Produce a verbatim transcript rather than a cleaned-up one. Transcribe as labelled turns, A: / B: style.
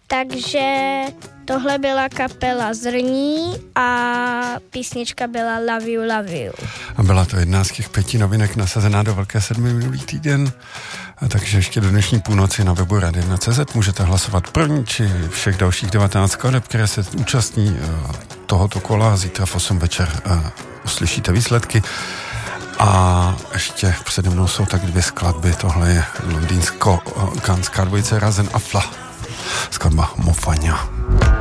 A: takže tohle byla kapela Zrní a písnička byla Love You, Love You.
B: A byla to jedna z těch pěti novinek nasazená do Velké sedmi minulý týden. A takže ještě do dnešní půlnoci na webu radio jedna tečka cé zet můžete hlasovat první či všech dalších devatenáct skladeb, které se účastní tohoto kola. Zítra v osm večer uslyšíte výsledky. A ještě přede mnou jsou tak dvě skladby. Tohle je londýnsko-kanská dvojice Razen a Fla. Skladba Mofania.